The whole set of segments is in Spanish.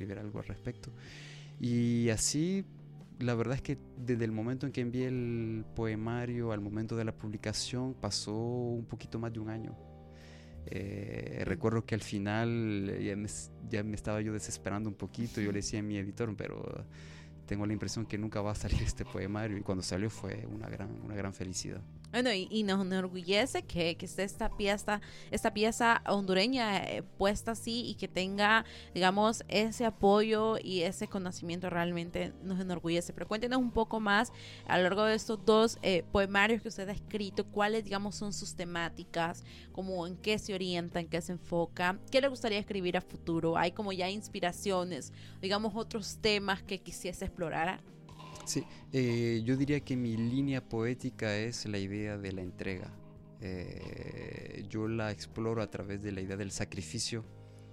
escribir algo al respecto. Y así, la verdad es que desde el momento en que envié el poemario al momento de la publicación pasó un poquito más de un año. Recuerdo que al final ya me estaba yo desesperando un poquito. Yo le decía a mi editor, pero tengo la impresión que nunca va a salir este poemario, y cuando salió fue una gran felicidad. Bueno, y nos enorgullece que esté esta pieza hondureña puesta así y que tenga, digamos, ese apoyo y ese conocimiento, realmente nos enorgullece. Pero cuéntenos un poco más a lo largo de estos dos poemarios que usted ha escrito, cuáles, digamos, son sus temáticas, como en qué se orienta, en qué se enfoca, qué le gustaría escribir a futuro. Hay como ya inspiraciones, digamos, otros temas que quisiese explorar. Sí, yo diría que mi línea poética es la idea de la entrega. Yo la exploro a través de la idea del sacrificio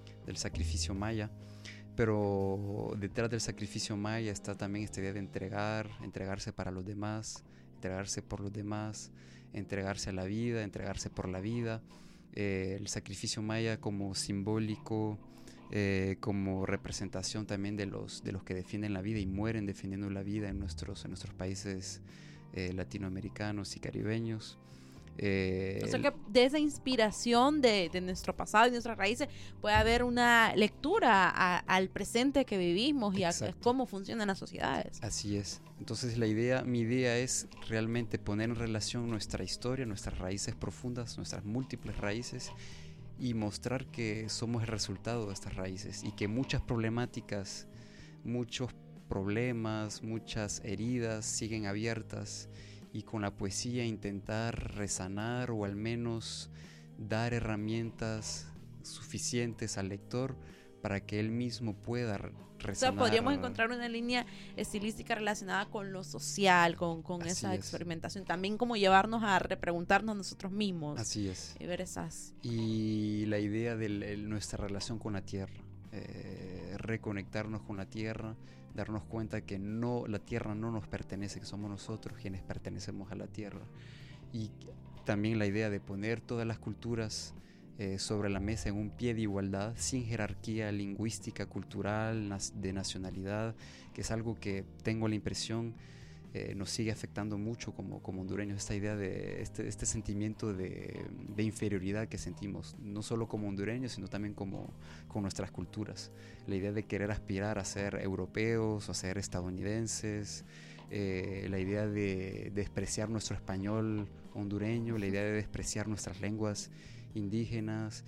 maya, pero detrás del sacrificio maya está también esta idea de entregarse para los demás, entregarse por los demás, entregarse a la vida, entregarse por la vida. El sacrificio maya como simbólico, como representación también de los que defienden la vida y mueren defendiendo la vida en nuestros países latinoamericanos y caribeños. O sea que de esa inspiración de nuestro pasado y nuestras raíces puede haber una lectura al presente que vivimos y a cómo funcionan las sociedades. Así es. Entonces mi idea es realmente poner en relación nuestra historia, nuestras raíces profundas, nuestras múltiples raíces, y mostrar que somos el resultado de estas raíces y que muchas problemáticas, muchos problemas, muchas heridas siguen abiertas, y con la poesía intentar resanar o al menos dar herramientas suficientes al lector para que él mismo pueda resanar. O sea, podríamos encontrar una línea estilística relacionada con lo social, con esa experimentación. También como llevarnos a repreguntarnos nosotros mismos. Así es. Y ver esas. Y la idea de nuestra relación con la tierra. Reconectarnos con la tierra, darnos cuenta que la tierra no nos pertenece, que somos nosotros quienes pertenecemos a la tierra. Y también la idea de poner todas las culturas sobre la mesa en un pie de igualdad, sin jerarquía lingüística, cultural, de nacionalidad, que es algo que tengo la impresión nos sigue afectando mucho como hondureños, esta idea de este sentimiento de inferioridad que sentimos, no solo como hondureños, sino también con nuestras culturas. La idea de querer aspirar a ser europeos o a ser estadounidenses, la idea de despreciar nuestro español hondureño, la idea de despreciar nuestras lenguas indígenas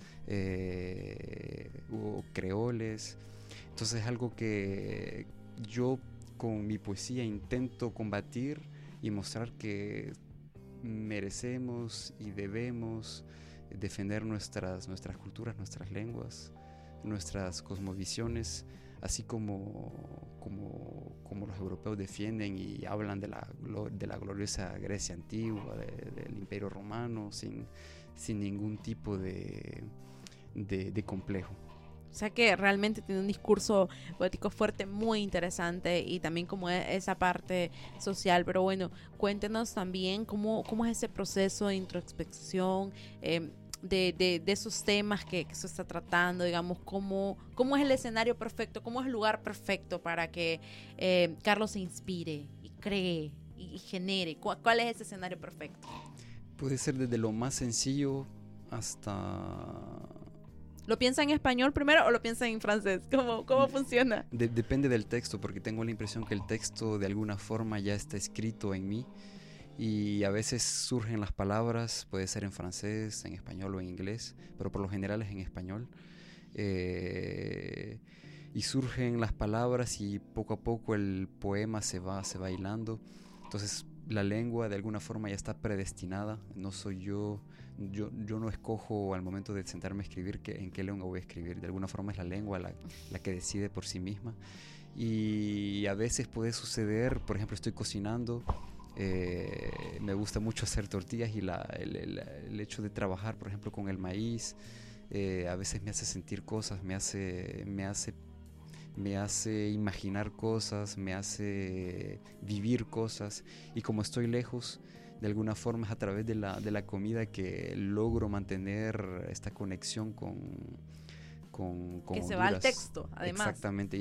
o creoles. Entonces es algo que yo con mi poesía intento combatir y mostrar que merecemos y debemos defender nuestras culturas, nuestras lenguas, nuestras cosmovisiones, así como los europeos defienden y hablan de la gloriosa Grecia antigua, del Imperio Romano, sin ningún tipo de complejo. O sea que realmente tiene un discurso poético fuerte, muy interesante, y también como esa parte social. Pero bueno, cuéntenos también cómo es ese proceso de introspección, de esos temas que se está tratando, digamos, cómo es el escenario perfecto, cómo es el lugar perfecto para que Carlos se inspire y cree y genere. ¿Cuál es ese escenario perfecto? Puede ser desde lo más sencillo hasta... ¿Lo piensa en español primero o lo piensa en francés? ¿Cómo funciona? Depende del texto, porque tengo la impresión que el texto de alguna forma ya está escrito en mí, y a veces surgen las palabras, puede ser en francés, en español o en inglés, pero por lo general es en español. Y surgen las palabras y poco a poco el poema se va hilando. Entonces la lengua de alguna forma ya está predestinada, no soy yo no escojo al momento de sentarme a escribir en qué lengua voy a escribir. De alguna forma es la lengua la que decide por sí misma. Y a veces puede suceder, por ejemplo, estoy cocinando, me gusta mucho hacer tortillas, y el hecho de trabajar, por ejemplo, con el maíz, a veces me hace sentir cosas, me hace imaginar cosas, me hace vivir cosas, y como estoy lejos, de alguna forma es a través de la comida que logro mantener esta conexión con que Honduras. se va al texto, además. Exactamente.